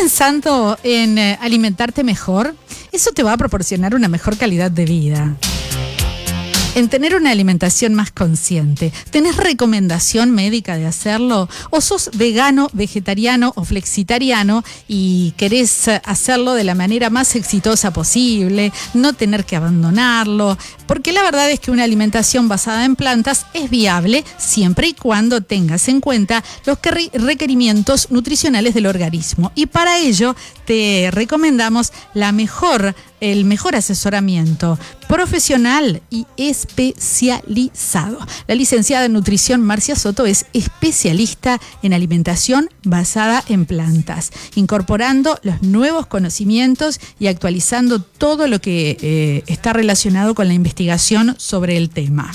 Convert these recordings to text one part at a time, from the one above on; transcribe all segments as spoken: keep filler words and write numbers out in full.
pensando en eh, alimentarte mejor? Eso te va a proporcionar una mejor calidad de vida. En tener una alimentación más consciente. ¿Tenés recomendación médica de hacerlo? ¿O sos vegano, vegetariano o flexitariano y querés hacerlo de la manera más exitosa posible, no tener que abandonarlo? Porque la verdad es que una alimentación basada en plantas es viable siempre y cuando tengas en cuenta los requerimientos nutricionales del organismo. Y para ello te recomendamos la mejor el mejor asesoramiento profesional y especializado. La licenciada en nutrición Marcia Soto es especialista en alimentación basada en plantas, incorporando los nuevos conocimientos y actualizando todo lo que eh, está relacionado con la investigación sobre el tema.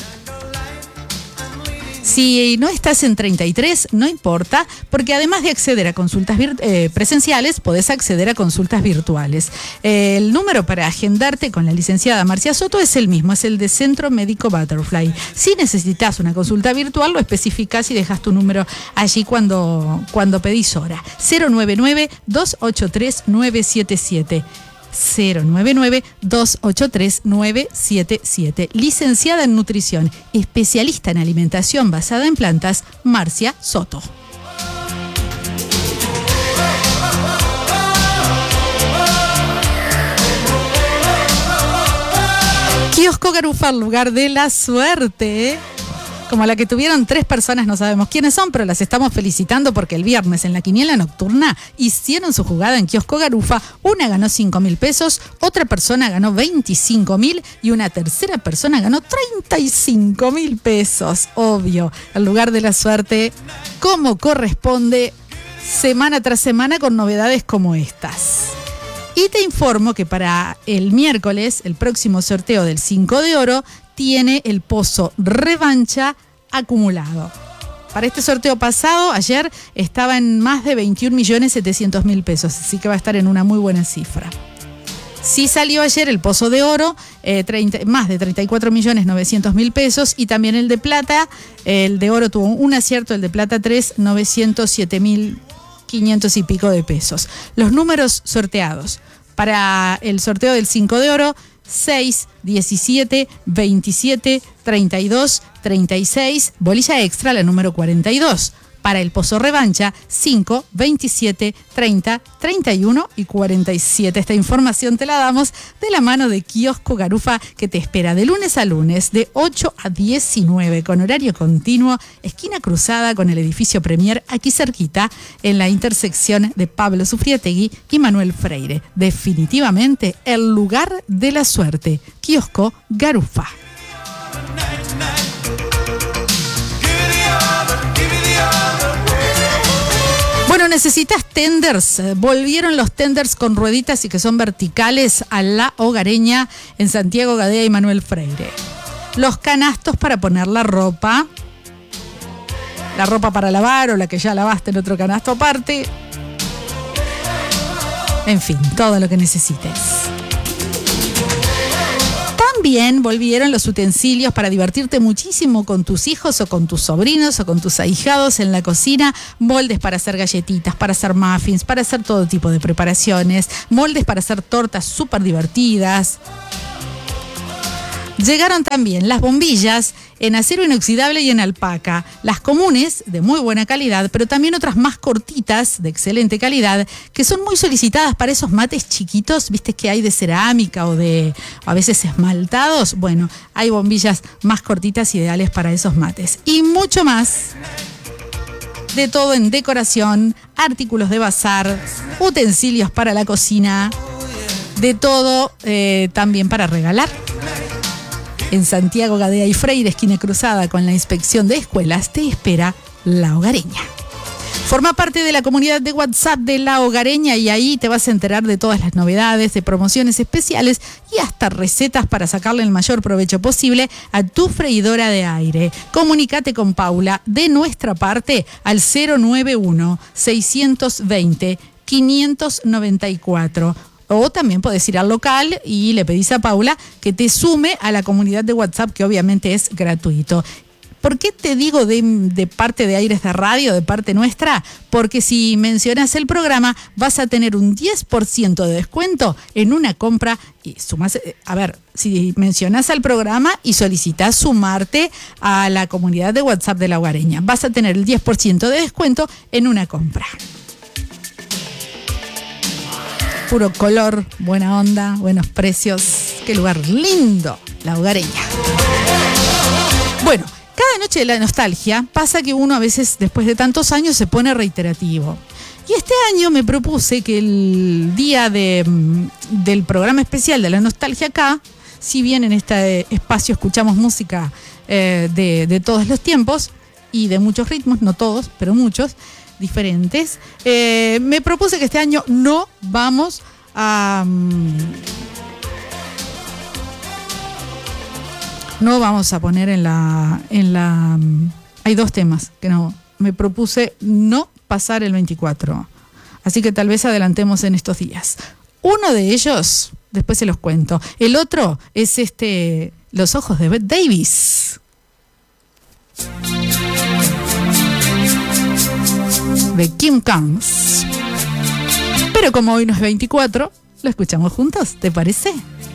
Si no estás en treinta y tres, no importa, porque además de acceder a consultas vir- eh, presenciales, podés acceder a consultas virtuales. Eh, el número para agendarte con la licenciada Marcia Soto es el mismo, es el de Centro Médico Butterfly. Si necesitas una consulta virtual, lo especificás y dejas tu número allí cuando, cuando pedís hora. cero nueve nueve, dos ocho tres, nueve siete siete. cero nueve nueve, dos ocho tres, nueve siete siete. Licenciada en nutrición, especialista en alimentación basada en plantas, Marcia Soto. Kiosco Garufa, lugar de la suerte. Como la que tuvieron tres personas, no sabemos quiénes son, pero las estamos felicitando porque el viernes en la quiniela nocturna hicieron su jugada en Kiosco Garufa. Una ganó cinco mil pesos, otra persona ganó veinticinco mil y una tercera persona ganó treinta y cinco mil pesos. Obvio, el lugar de la suerte, como corresponde, semana tras semana con novedades como estas. Y te informo que para el miércoles, el próximo sorteo del cinco de oro, tiene el pozo revancha acumulado. Para este sorteo pasado, ayer estaba en más de veintiún millones setecientos mil pesos, así que va a estar en una muy buena cifra. Sí salió ayer el pozo de oro, eh, treinta, más de treinta y cuatro millones novecientos mil pesos, y también el de plata. El de oro tuvo un acierto, el de plata tres, novecientos siete mil quinientos y pico de pesos. Los números sorteados para el sorteo del cinco de oro: seis, diecisiete, veintisiete, treinta y dos, treinta y seis, bolilla extra la número cuarenta y dos. Para el pozo revancha, cinco, veintisiete, treinta, treinta y uno y cuarenta y siete. Esta información te la damos de la mano de Kiosco Garufa, que te espera de lunes a lunes de ocho a diecinueve con horario continuo, esquina cruzada con el edificio Premier, aquí cerquita, en la intersección de Pablo Sufriategui y Manuel Freire. Definitivamente el lugar de la suerte. Kiosco Garufa. Bueno, necesitas tenders. Volvieron los tenders con rueditas y que son verticales a La Hogareña en Santiago Gadea y Manuel Freire. Los canastos para poner la ropa. La ropa para lavar o la que ya lavaste en otro canasto aparte. En fin, todo lo que necesites. También volvieron los utensilios para divertirte muchísimo con tus hijos o con tus sobrinos o con tus ahijados en la cocina. Moldes para hacer galletitas, para hacer muffins, para hacer todo tipo de preparaciones. Moldes para hacer tortas súper divertidas. Llegaron también las bombillas en acero inoxidable y en alpaca. Las comunes, de muy buena calidad, pero también otras más cortitas, de excelente calidad, que son muy solicitadas para esos mates chiquitos, viste que hay de cerámica o de a veces esmaltados. Bueno, hay bombillas más cortitas ideales para esos mates. Y mucho más. De todo en decoración, artículos de bazar, utensilios para la cocina, de todo eh, también para regalar. En Santiago Gadea y Freire, esquina cruzada con la inspección de escuelas, te espera La Hogareña. Forma parte de la comunidad de WhatsApp de La Hogareña y ahí te vas a enterar de todas las novedades, de promociones especiales y hasta recetas para sacarle el mayor provecho posible a tu freidora de aire. Comunícate con Paula de nuestra parte al cero nueve uno, seiscientos veinte, quinientos noventa y cuatro. O también podés ir al local y le pedís a Paula que te sume a la comunidad de WhatsApp, que obviamente es gratuito. ¿Por qué te digo de, de parte de Aires de Radio, de parte nuestra? Porque si mencionas el programa, vas a tener un diez por ciento de descuento en una compra y sumás, a ver, si mencionas al programa y solicitas sumarte a la comunidad de WhatsApp de La Hogareña, vas a tener el diez por ciento de descuento en una compra. Puro color, buena onda, buenos precios. Qué lugar lindo, La Hogareña. Bueno, cada noche de la nostalgia pasa que uno a veces, después de tantos años, se pone reiterativo. Y este año me propuse que el día de, del programa especial de la nostalgia acá, si bien en este espacio escuchamos música eh, de, de todos los tiempos y de muchos ritmos, no todos, pero muchos, diferentes, eh, me propuse que este año no vamos a... Um, no vamos a poner en la... en la um, hay dos temas que no... Me propuse no pasar el veinticuatro. Así que tal vez adelantemos en estos días. Uno de ellos, después se los cuento. El otro es este... Los ojos de Bette Davis. De Kim Carnes. Pero como hoy no es veinticuatro, lo escuchamos juntos, ¿te parece?